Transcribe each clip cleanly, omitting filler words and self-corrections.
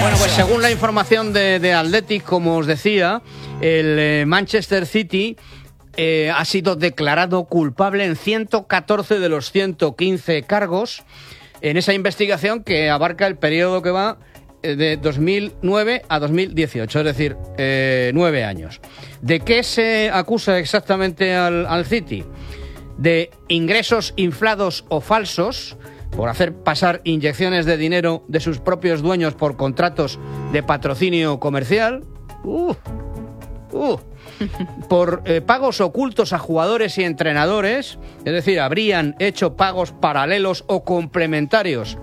Bueno, pues según la información de Athletic, como os decía, el Manchester City ha sido declarado culpable en 114 de los 115 cargos en esa investigación que abarca el periodo que va de 2009 a 2018, es decir, 9 años. ¿De qué se acusa exactamente al City? De ingresos inflados o falsos, por hacer pasar inyecciones de dinero de sus propios dueños por contratos de patrocinio comercial, por pagos ocultos a jugadores y entrenadores, es decir, habrían hecho pagos paralelos o complementarios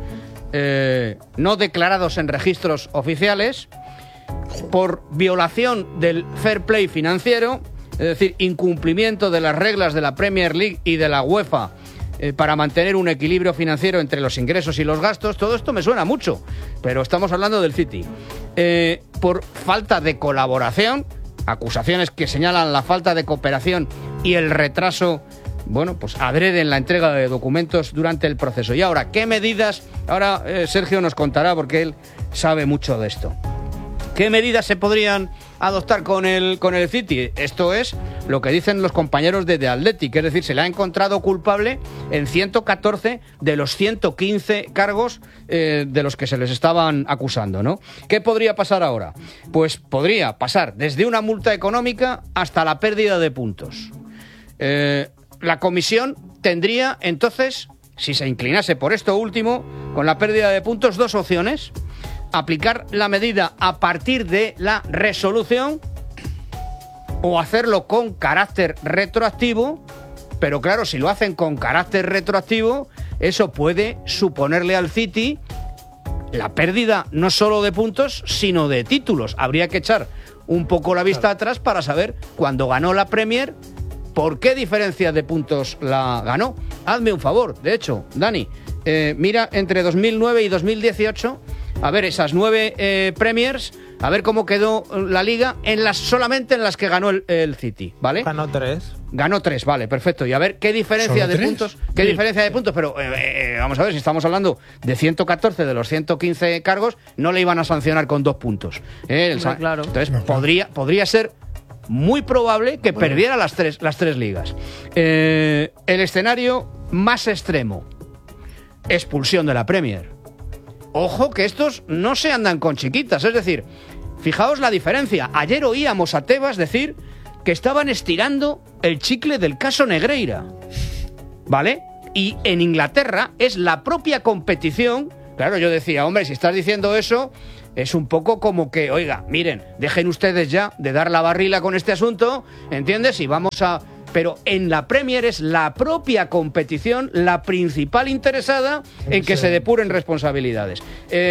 no declarados en registros oficiales, por violación del fair play financiero, es decir, incumplimiento de las reglas de la Premier League y de la UEFA para mantener un equilibrio financiero entre los ingresos y los gastos. Todo esto me suena mucho, pero estamos hablando del City. Por falta de colaboración, acusaciones que señalan la falta de cooperación y el retraso, bueno, pues adrede en la entrega de documentos durante el proceso. Y ahora, ¿qué medidas? Ahora Sergio nos contará porque él sabe mucho de esto. ¿Qué medidas se podrían adoptar con el City? Esto es lo que dicen los compañeros de The Athletic, es decir, se le ha encontrado culpable en 114 de los 115 cargos de los que se les estaban acusando, ¿no? ¿Qué podría pasar ahora? Pues podría pasar desde una multa económica hasta la pérdida de puntos. La comisión tendría entonces, si se inclinase por esto último, con la pérdida de puntos, dos opciones: aplicar la medida a partir de la resolución o hacerlo con carácter retroactivo, pero claro, si lo hacen con carácter retroactivo, eso puede suponerle al City la pérdida no solo de puntos, sino de títulos. Habría que echar un poco la vista atrás para saber cuando ganó la Premier, por qué diferencia de puntos la ganó. Hazme un favor, de hecho, Dani, mira entre 2009 y 2018... a ver esas 9 Premiers, a ver cómo quedó la Liga solamente en las que ganó el City, ¿vale? Ganó 3. Ganó 3, vale, perfecto. Y a ver qué diferencia de puntos, pero vamos a ver, si estamos hablando de 114 de los 115 cargos, no le iban a sancionar con 2 puntos. Claro. Entonces podría ser muy probable que perdiera las tres ligas. El escenario más extremo: expulsión de la Premier. Ojo que estos no se andan con chiquitas, es decir, fijaos la diferencia. Ayer oíamos a Tebas decir que estaban estirando el chicle del caso Negreira, ¿vale? Y en Inglaterra es la propia competición. Claro, yo decía, hombre, si estás diciendo eso, es un poco como que, oiga, miren, dejen ustedes ya de dar la barrila con este asunto, ¿entiendes? Y vamos a... Pero en la Premier es la propia competición la principal interesada en que se depuren responsabilidades.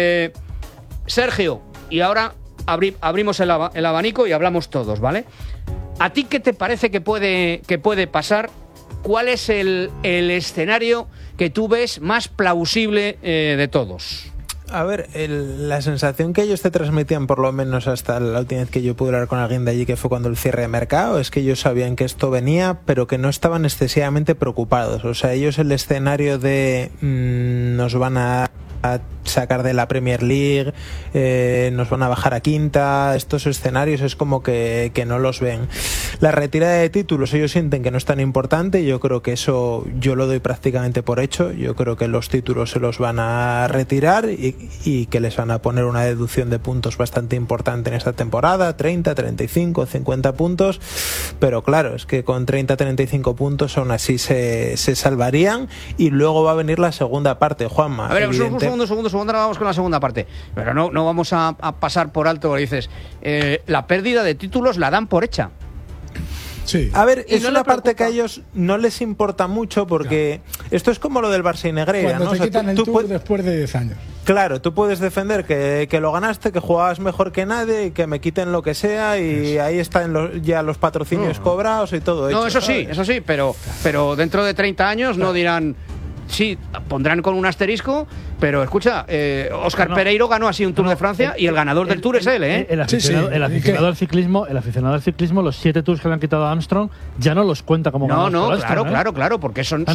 Sergio, y ahora abrimos el abanico y hablamos todos, ¿vale? ¿A ti qué te parece que puede pasar? ¿Cuál es el escenario que tú ves más plausible de todos? A ver, la sensación que ellos te transmitían, por lo menos hasta la última vez que yo pude hablar con alguien de allí, que fue cuando el cierre de mercado, es que ellos sabían que esto venía, pero que no estaban excesivamente preocupados. O sea, ellos el escenario de nos van a sacar de la Premier League, nos van a bajar a quinta, estos escenarios es como que no los ven. La retirada de títulos ellos sienten que no es tan importante, yo creo que eso yo lo doy prácticamente por hecho. Yo creo que los títulos se los van a retirar y que les van a poner una deducción de puntos bastante importante en esta temporada, 30, 35, 50 puntos, pero claro, es que con 30, 35 puntos aún así se salvarían, y luego va a venir la segunda parte, Juanma. A ver, un segundo, ahora vamos con la segunda parte, pero no vamos a pasar por alto, dices, la pérdida de títulos la dan por hecha. Sí. A ver, es una parte que a ellos no les importa mucho, porque esto es como lo del Barça y Negreira, cuando ¿no? te quitan el Tour después de 10 años. Claro, tú puedes defender que lo ganaste, que jugabas mejor que nadie, y que me quiten lo que sea, y ahí están ya los patrocinios cobrados y todo No, hecho, eso sí, pero dentro de 30 años no dirán... sí, pondrán con un asterisco, pero escucha, Óscar Pereiro ganó así un Tour de Francia y el ganador del Tour es él, ¿eh? El aficionado al ciclismo, los 7 Tours que le han quitado a Armstrong ya no los cuenta como ganadores. Claro, porque son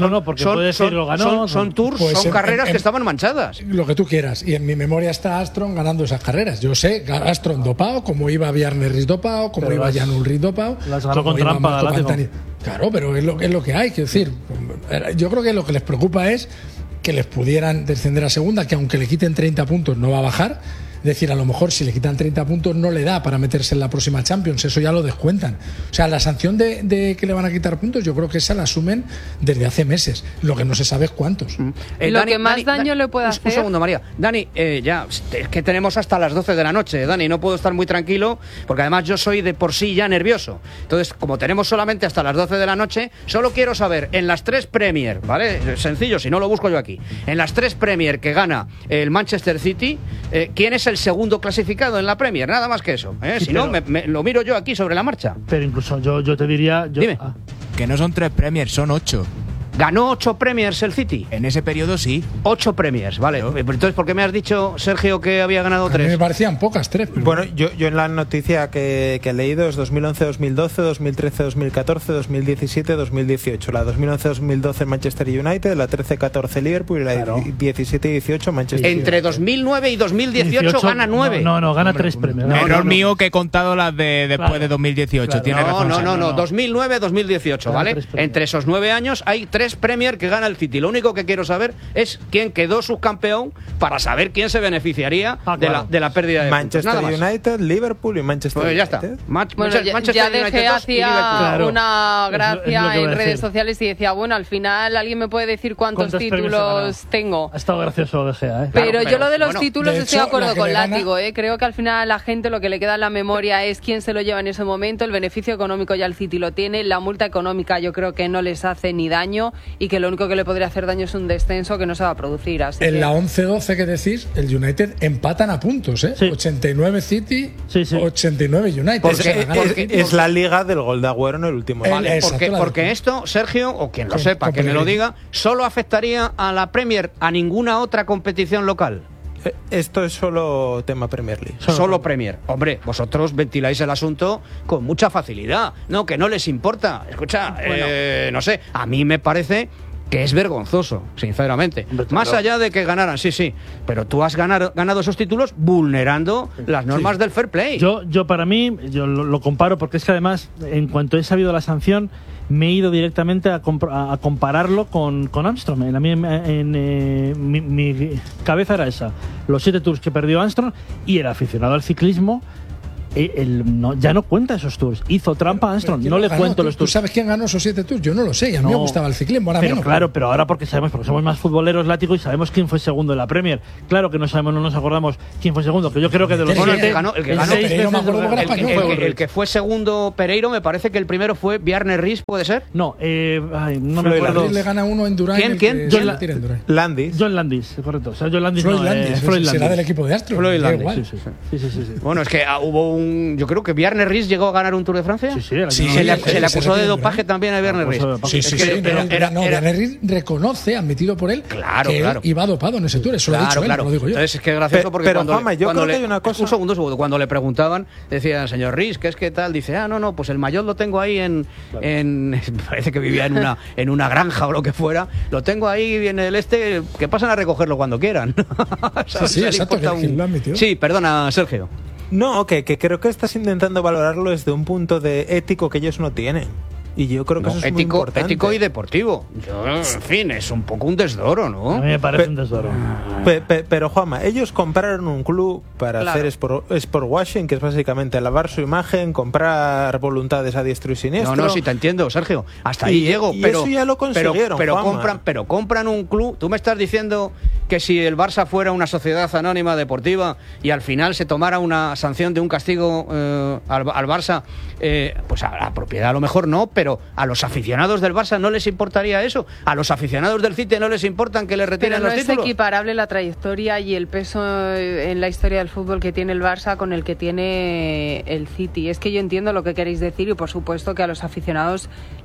Tours, pues son carreras que estaban manchadas. Lo que tú quieras, y en mi memoria está Armstrong ganando esas carreras. Yo sé, Armstrong dopado, como iba Bjarne Riis dopado, como iba Jan Ullrich dopado, las ganó con trampa. Claro, pero es lo que hay, quiero decir. Yo creo que lo que les preocupa es que les pudieran descender a segunda, que aunque le quiten 30 puntos no va a bajar. Es decir, a lo mejor si le quitan 30 puntos no le da para meterse en la próxima Champions, eso ya lo descuentan. O sea, la sanción de que le van a quitar puntos, yo creo que esa la asumen desde hace meses. Lo que no se sabe es cuántos. Lo que más daño le puede hacer... Un segundo, María. Dani, ya, es que tenemos hasta las 12 de la noche, Dani, no puedo estar muy tranquilo, porque además yo soy de por sí ya nervioso. Entonces, como tenemos solamente hasta las 12 de la noche, solo quiero saber, en las 3 Premier, ¿vale? Sencillo, si no lo busco yo aquí. En las 3 Premier que gana el Manchester City, ¿quién es el segundo clasificado en la Premier? Nada más que eso, ¿eh? Si no, lo miro yo aquí sobre la marcha. Pero incluso yo te diría... Dime. Que no son 3 Premiers, son 8. ¿Ganó 8 Premiers el City? En ese periodo sí. 8 Premiers, vale. ¿No? Entonces, ¿por qué me has dicho, Sergio, que había ganado 3? Me parecían pocas, 3. Pero... Bueno, yo en la noticia que he leído es 2011-2012, 2013-2014, 2017-2018. La 2011-2012 Manchester United, la 13-14 Liverpool y la 17-18 Manchester United. Entre 2009 y 2018 gana 9. No, gana 3 Premios. Error mío que he contado las de después de 2018. Claro. Tiene razón. No. 2009-2018, ¿vale? Entre esos 9 años hay 3 Premier que gana el City. Lo único que quiero saber es quién quedó subcampeón para saber quién se beneficiaría de la pérdida de Manchester puntos. United, Liverpool y Manchester Pues ya United. está. Manchester ya dejé hacía una gracia en redes sociales y decía, bueno, al final alguien me puede decir cuántos títulos tengo. Ha estado gracioso De Gea, ¿eh? Pero yo lo de los títulos de estoy hecho, de acuerdo con Látigo, gana... Creo que al final a la gente lo que le queda en la memoria es quién se lo lleva en ese momento. El beneficio económico ya el City lo tiene. La multa económica yo creo que no les hace ni daño y que lo único que le podría hacer daño es un descenso que no se va a producir. Así en la 11-12 que decís, el United empatan a puntos, ¿eh? Sí. 89 City, 89 United. Porque es la liga del gol de Agüero en el último año. Vale, porque esto, Sergio, o quien lo sepa, que me lo diga, solo afectaría a la Premier, a ninguna otra competición local. Esto es solo tema Premier League. Solo Premier. Hombre, vosotros ventiláis el asunto con mucha facilidad. No, que no les importa. Escucha, no sé, a mí me parece que es vergonzoso, sinceramente. Más allá de que ganaran, sí, pero tú has ganado esos títulos vulnerando las normas del fair play. Yo para mí, yo lo comparo porque es que además, en cuanto he sabido la sanción, me he ido directamente a compararlo con Armstrong. Mi cabeza era esa. Los 7 tours que perdió Armstrong y el aficionado al ciclismo ya no cuenta esos tours. Hizo trampa a Armstrong. No le cuento los tours. ¿Tú sabes quién ganó esos 7 tours? Yo no lo sé. Y a mí me gustaba el ciclismo. Ahora menos. Claro, pero ahora porque somos más futboleros, Látigo, y sabemos quién fue segundo en la Premier. Claro que no nos acordamos quién fue segundo. Que yo creo que de los el que fue segundo Pereiro, me parece que el primero fue Bjarne Riis, ¿puede ser? No, no me acuerdo. Le gana uno en Durán. ¿Quién? John Landis, correcto. O sea, John Landis Floyd Landis. Será del equipo de Astro. Floyd Landis. Sí. Bueno, es que hubo yo creo que Bjarne Riis llegó a ganar un Tour de Francia. Sí. Se le acusó de dopaje también a Bjarne Riis. Bjarne Riis reconoce, admitido por él, que él iba dopado en ese Tour. Eso lo ha dicho él, no lo digo yo. Entonces es que es gracioso porque pero Juanma, yo creo que hay una cosa... Un segundo. Cuando le preguntaban, decía, señor Riis, ¿qué es que tal? Dice, no, pues el maillot lo tengo ahí parece que vivía en una granja o lo que fuera. Lo tengo ahí en el que pasan a recogerlo cuando quieran. Sí, exacto, lo admitió. Sí, perdona, Sergio. No, que creo que estás intentando valorarlo desde un punto de ético que ellos no tienen. Y yo creo que eso es muy importante. Ético y deportivo. En fin, es un poco un desdoro, ¿no? A mí me parece un desdoro. Pero Juanma, ellos compraron un club para hacer sport washing, que es básicamente lavar su imagen, comprar voluntades a diestro y siniestro. No, sí te entiendo, Sergio. Hasta ahí llego. Pero eso ya lo consiguieron, pero compran un club. Tú me estás diciendo que si el Barça fuera una sociedad anónima deportiva y al final se tomara una sanción de un castigo al Barça, pues a la propiedad a lo mejor no, pero a los aficionados del Barça no les importaría eso, a los aficionados del City no les importan que les retiren los títulos. Pero no es equiparable la trayectoria y el peso en la historia del fútbol que tiene el Barça con el que tiene el City. Es que yo entiendo lo que queréis decir y por supuesto que a los aficionados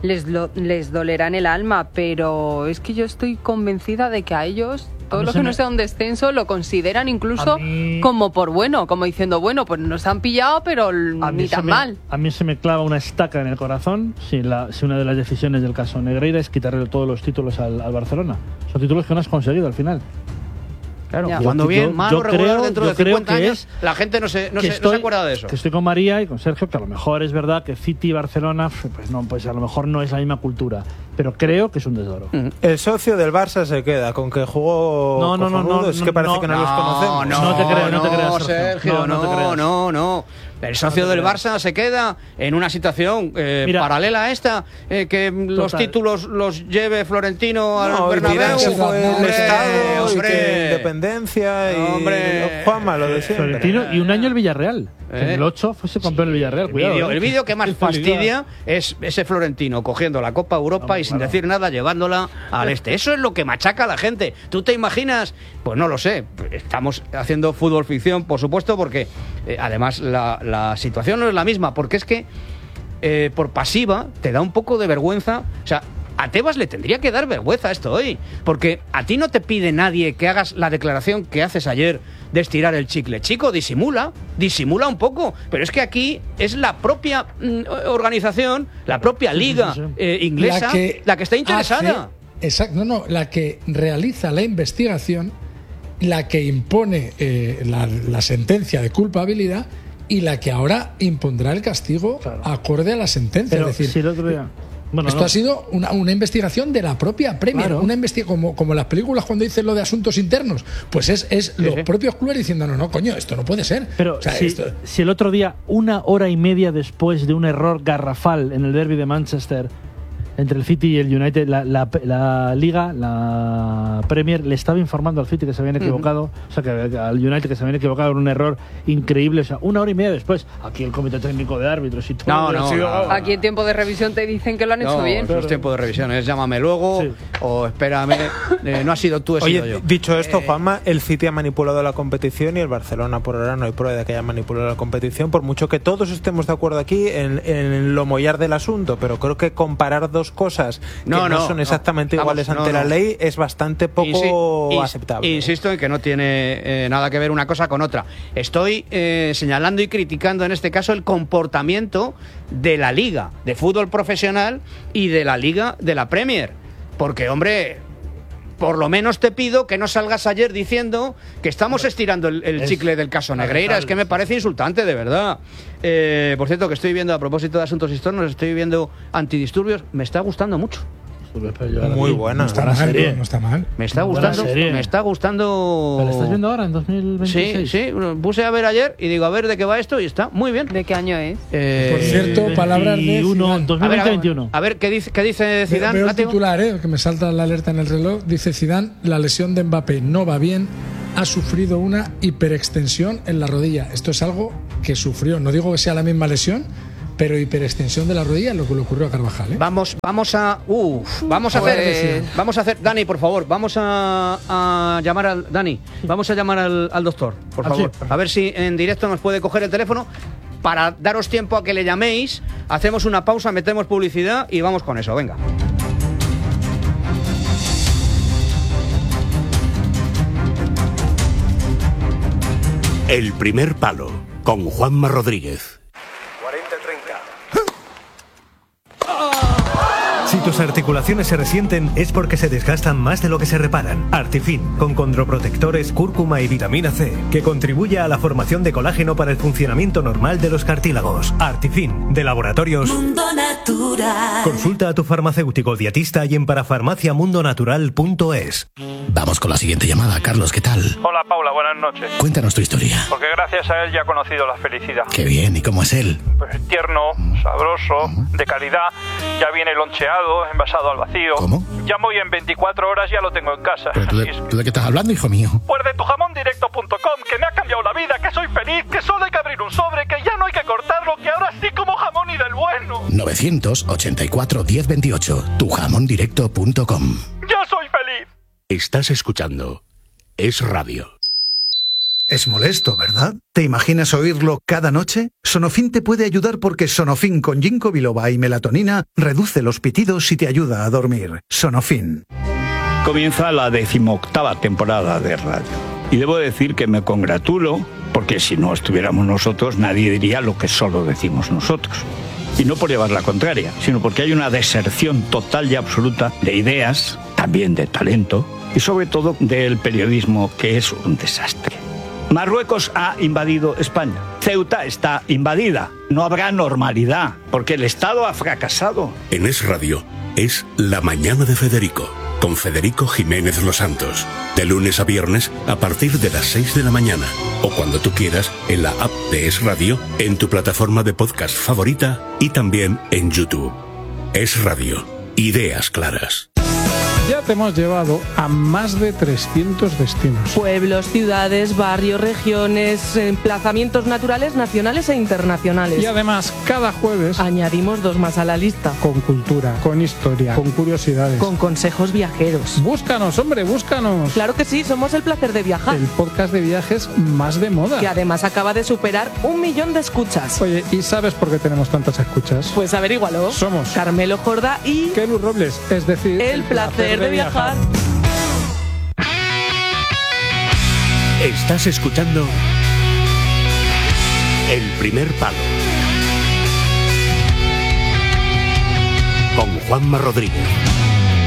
les dolerá en el alma, pero es que yo estoy convencida de que a ellos todo lo que no sea un descenso lo consideran incluso como por bueno, como diciendo, bueno, pues nos han pillado, pero ni tan mal. A mí se me clava una estaca en el corazón si una de las decisiones del caso Negreira es quitarle todos los títulos al Barcelona. Son títulos que no has conseguido al final. Claro, jugando bien, mal o regular dentro de 50 años, la gente no se acuerda de eso. Que estoy con María y con Sergio, que a lo mejor es verdad que City y Barcelona, pues a lo mejor no es la misma cultura, pero creo que es un desdoro. El socio del Barça se queda con que jugó no, es que parece que no los conocemos. No te creas, Sergio, no. El socio del Barça se queda en una situación paralela a esta, que los títulos los lleve Florentino al Bernabéu. Que fue el Estado y que independencia y Juanma, lo de siempre. Florentino y un año el Villarreal. En el 8 fuese campeón el Villarreal. El vídeo que más fastidia es ese Florentino cogiendo la Copa Europa y sin decir nada llevándola al este. Eso es lo que machaca a la gente. ¿Tú te imaginas? Pues no lo sé. Estamos haciendo fútbol ficción, por supuesto, porque además la situación no es la misma, porque es que por pasiva te da un poco de vergüenza. O sea, a Tebas le tendría que dar vergüenza esto hoy, porque a ti no te pide nadie que hagas la declaración que haces ayer de estirar el chicle. Chico, disimula un poco, pero es que aquí es la propia organización, la propia liga inglesa la que está interesada. La que realiza la investigación, la que impone la sentencia de culpabilidad y la que ahora impondrá el castigo acorde a la sentencia. Pero es decir, si el otro día... Esto ha sido una investigación de la propia Premier, como las películas cuando dicen lo de asuntos internos, pues es los propios clubes diciendo no, coño, esto no puede ser. Pero si el otro día, 1 hora y media después de un error garrafal en el derbi de Manchester entre el City y el United, la Liga, la Premier, le estaba informando al City que se habían equivocado, o sea, que al United que se habían equivocado en un error increíble, o sea, 1 hora y media después, aquí el Comité Técnico de Árbitros y todo. Aquí en tiempo de revisión te dicen que lo han hecho bien. No es tiempo de revisión, es llámame luego o espérame, no has sido tú, he sido yo. Dicho esto, Juanma, el City ha manipulado la competición y el Barcelona por ahora no hay prueba de que haya manipulado la competición, por mucho que todos estemos de acuerdo aquí en lo mollar del asunto, pero creo que comparar dos cosas que no son exactamente iguales ante la ley es bastante poco aceptable. Insisto en que no tiene nada que ver una cosa con otra. Estoy señalando y criticando en este caso el comportamiento de la Liga de Fútbol Profesional y de la Liga de la Premier. Porque, hombre, por lo menos te pido que no salgas ayer diciendo que estamos estirando el chicle del caso Negreira. Es que me parece insultante, de verdad. Por cierto, que estoy viendo, a propósito de asuntos externos, estoy viendo Antidisturbios. Me está gustando mucho. Muy buena. No está mal. Me está gustando. ¿Pero la estás viendo ahora, en 2026? Sí. Puse a ver ayer y digo, a ver de qué va esto y está muy bien. ¿De qué año es? Por cierto, palabras de Zidane. 2021. A ver, ¿qué dice Zidane? Veo el titular, que me salta la alerta en el reloj. Dice Zidane, la lesión de Mbappé no va bien. Ha sufrido una hiperextensión en la rodilla. Esto es algo que sufrió. No digo que sea la misma lesión, pero hiperextensión de la rodilla es lo que le ocurrió a Carvajal. Vamos a hacer, Dani, por favor, vamos a llamar al Dani, vamos a llamar al doctor, por favor, a ver si en directo nos puede coger el teléfono para daros tiempo a que le llaméis. Hacemos una pausa, metemos publicidad y vamos con eso, venga. El primer palo, con Juanma Rodríguez. Si tus articulaciones se resienten es porque se desgastan más de lo que se reparan. Artifin, con condroprotectores, cúrcuma y vitamina C, que contribuye a la formación de colágeno para el funcionamiento normal de los cartílagos. Artifin, de Laboratorios Mundo Natural. Consulta a tu farmacéutico dietista y en parafarmaciamundonatural.es. Vamos con la siguiente llamada. Carlos, ¿qué tal? Hola, Paula, buenas noches. Cuéntanos tu historia. Porque gracias a él ya he conocido la felicidad. Qué bien, ¿y cómo es él? tierno, sabroso, de calidad. Ya viene loncheado, envasado al vacío. ¿Cómo? Llamo y en 24 horas ya lo tengo en casa. ¿Pero tú de qué estás hablando, hijo mío? Pues de tujamondirecto.com, que me ha cambiado la vida, que soy feliz, que solo hay que abrir un sobre, que ya no hay que cortarlo, que ahora sí como jamón y del bueno. 984 1028, tujamondirecto.com. ¡Ya soy feliz! Estás escuchando Es Radio. Es molesto, ¿verdad? ¿Te imaginas oírlo cada noche? Sonofin te puede ayudar porque Sonofin con ginkgo biloba y melatonina reduce los pitidos y te ayuda a dormir. Sonofin. Comienza la 18ª temporada de radio. Y debo decir que me congratulo, porque si no estuviéramos nosotros, nadie diría lo que solo decimos nosotros. Y no por llevar la contraria, sino porque hay una deserción total y absoluta de ideas, también de talento, y sobre todo del periodismo, que es un desastre. Marruecos ha invadido España. Ceuta está invadida. No habrá normalidad, porque el Estado ha fracasado. En Es Radio es La Mañana de Federico, con Federico Jiménez Los Santos. De lunes a viernes a partir de las 6 de la mañana. O cuando tú quieras en la app de Es Radio, en tu plataforma de podcast favorita y también en YouTube. Es Radio. Ideas claras. Ya te hemos llevado a más de 300 destinos. Pueblos, ciudades, barrios, regiones, emplazamientos naturales, nacionales e internacionales. Y además, cada jueves añadimos 2 más a la lista. Con cultura, con historia, con curiosidades, con consejos viajeros. Búscanos, hombre, búscanos. Claro que sí, somos El Placer de Viajar. El podcast de viajes más de moda. Que además acaba de superar 1 millón de escuchas. Oye, ¿y sabes por qué tenemos tantas escuchas? Pues averígualo. Somos Carmelo Jordá y Kelu Robles, es decir, El Placer de Viajar. Estás escuchando El Primer Palo con Juanma Rodríguez.